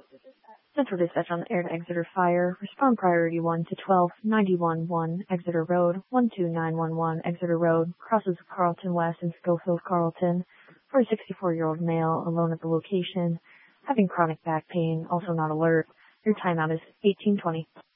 Central Dispatch on the air to Exeter Fire. Respond priority 1 to 1291-1 Exeter Road, 12911 Exeter Road, crosses Carlton West and Schofield Carlton, for a 64-year-old male alone at the location, having chronic back pain, also not alert. Your timeout is 18:20.